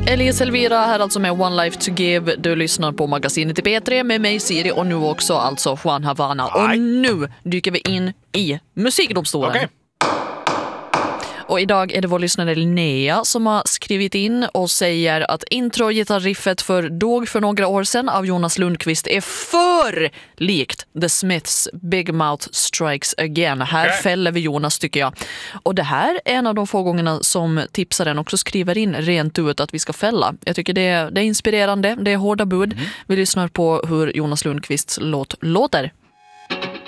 Elias Elvira här alltså med One Life to Give. Du lyssnar på magasinet i P3 med mig Siri och nu också alltså Juan Havana. Och nu dyker vi in i musikdomstolen. Okay. Och idag är det vår lyssnare Linnea som har skrivit in och säger att intro-gitarriffet för Dog för några år sedan av Jonas Lundqvist är för likt The Smiths Big Mouth Strikes Again. Här fäller vi Jonas, tycker jag. Och det här är en av de få gångerna som tipsaren också skriver in rent ut att vi ska fälla. Jag tycker det är inspirerande, det är hårda bud. Vi lyssnar på hur Jonas Lundqvists låt låter.